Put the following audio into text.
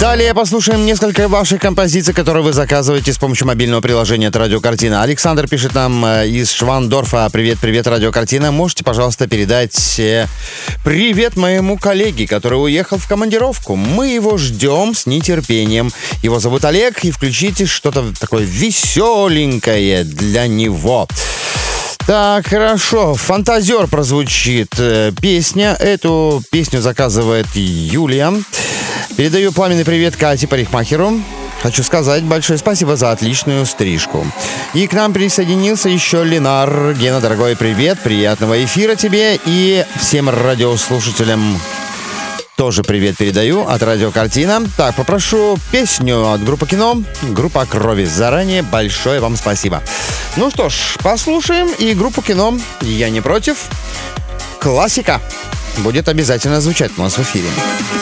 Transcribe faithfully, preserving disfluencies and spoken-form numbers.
Далее послушаем несколько ваших композиций, которые вы заказываете с помощью мобильного приложения от Радио Картина. Александр пишет нам из Швандорфа. Привет-привет, Радио Картина. Можете, пожалуйста, передать привет моему коллеге, который уехал в командировку. Мы его ждем с нетерпением. Его зовут Олег, и включите что-то такое веселенькое для него. Так, хорошо. «Фантазер» прозвучит э, песня. Эту песню заказывает Юлия. Передаю пламенный привет Кате парикмахеру. Хочу сказать большое спасибо за отличную стрижку. И к нам присоединился еще Ленар. Гена, дорогой, привет. Приятного эфира тебе и всем радиослушателям. Тоже привет передаю от Радио Картина. Так, попрошу песню от группы «Кино», группа «Крови». Заранее большое вам спасибо. Ну что ж, послушаем и группу «Кино». Я не против. Классика будет обязательно звучать у нас в эфире.